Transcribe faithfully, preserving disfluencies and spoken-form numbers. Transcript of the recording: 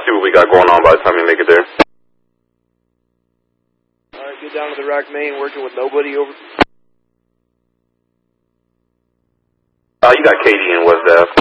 see what we got going on by the time you make it there. Alright, get down to the rack main, working with nobody over. Uh, you got Katie and West Ave.